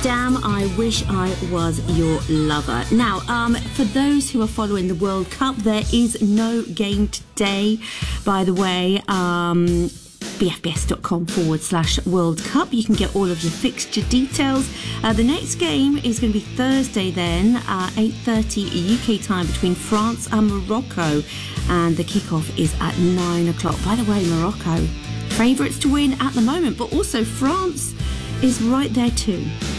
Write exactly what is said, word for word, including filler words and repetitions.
Damn, I Wish I Was Your Lover. Now, um, for those who are following the World Cup, there is no game today, by the way. Um, bfbs.com forward slash World Cup. You can get all of the fixture details. Uh, the next game is going to be Thursday then, uh, eight thirty U K time between France and Morocco. And the kickoff is at nine o'clock. By the way, Morocco, favourites to win at the moment, but also France is right there too.